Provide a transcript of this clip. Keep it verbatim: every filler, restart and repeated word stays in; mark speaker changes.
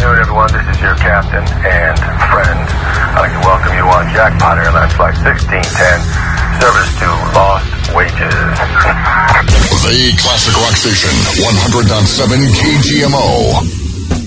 Speaker 1: afternoon, everyone. This is your captain and friend. I'd like to welcome you on Jackpot Airlines Flight sixteen ten, service to Lost Wages.
Speaker 2: The Classic Rock Station, one hundred point seven K G M O.